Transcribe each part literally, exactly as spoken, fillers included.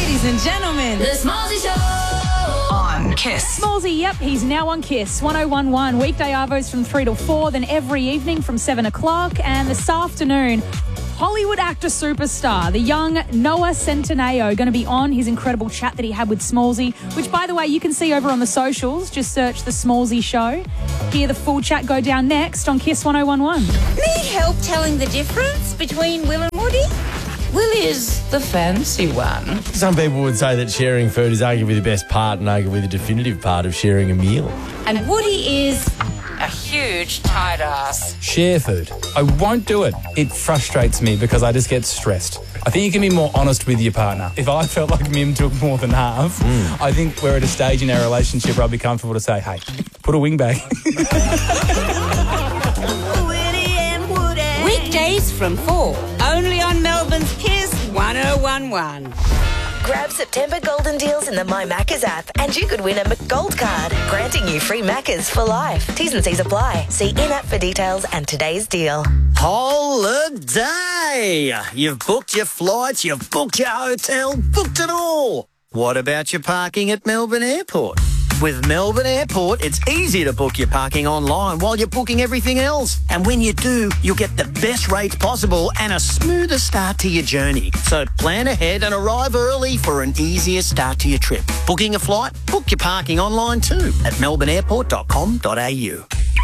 Ladies and gentlemen, The Smallsy Show on Kiss. Smallsy, yep, he's now on Kiss. one oh one one, weekday arvos from three till four, then every evening from seven o'clock. And this afternoon, Hollywood actor superstar, the young Noah Centineo, going to be on his incredible chat that he had with Smallsy, which, by the way, you can see over on the socials. Just search The Smallsy Show. Hear the full chat go down next on Kiss one oh one one. need help telling the difference between Will and Woody? Will is the fancy one. Some people would say that sharing food is arguably the best part and arguably the definitive part of sharing a meal. And Woody is... A huge tight ass. Share food. I won't do it. It frustrates me because I just get stressed. I think you can be more honest with your partner. If I felt like Mim took more than half, mm. I think we're at a stage in our relationship where I'd be comfortable to say, hey, put a wing back. Woody and Woody. Weekdays from four, only on Melbourne's Kiss one oh one one. Grab September golden deals in the My Maccas app and you could win a McGold card, granting you free Maccas for life. T's and C's apply. See in-app for details and today's deal. Holiday! You've booked your flights, you've booked your hotel, booked it all. What about your parking at Melbourne Airport? With Melbourne Airport, it's easy to book your parking online while you're booking everything else. And when you do, you'll get the best rates possible and a smoother start to your journey. So plan ahead and arrive early for an easier start to your trip. Booking a flight? Book your parking online too at melbourne airport dot com dot a u.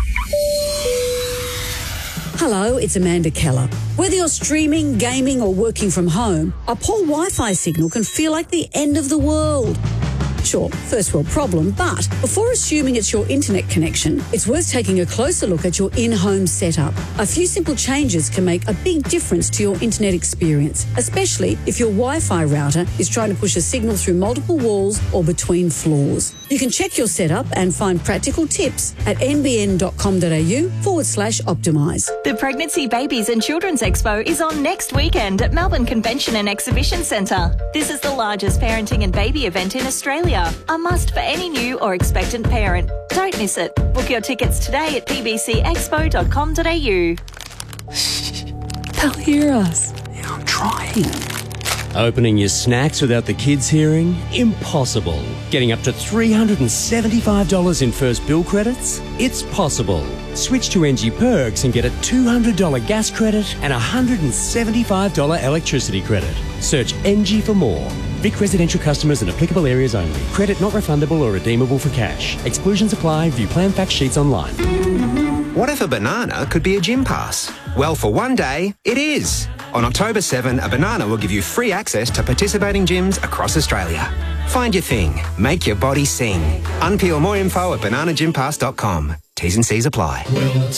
Hello, it's Amanda Keller. Whether you're streaming, gaming or working from home, a poor Wi-Fi signal can feel like the end of the world. Sure, first world problem, but before assuming it's your internet connection, it's worth taking a closer look at your in-home setup. A few simple changes can make a big difference to your internet experience, especially if your Wi-Fi router is trying to push a signal through multiple walls or between floors. You can check your setup and find practical tips at nbn.com.au forward slash optimise. The Pregnancy, Babies and Children's Expo is on next weekend at Melbourne Convention and Exhibition Centre. This is the largest parenting and baby event in Australia, a must for any new or expectant parent. Don't miss it. Book your tickets today at p b c expo dot com dot a u. They'll hear us. Yeah, I'm trying. Opening your snacks without the kids hearing? Impossible. Getting up to three hundred seventy-five dollars in first bill credits? It's possible. Switch to N G Perks and get a two hundred dollars gas credit and a one hundred seventy-five dollars electricity credit. Search N G for more. Vic residential customers in applicable areas only. Credit not refundable or redeemable for cash. Exclusions apply. View plan fact sheets online. What if a banana could be a gym pass? Well, for one day, it is. On October seventh, a banana will give you free access to participating gyms across Australia. Find your thing. Make your body sing. Unpeel more info at banana gym pass dot com. T's and C's apply.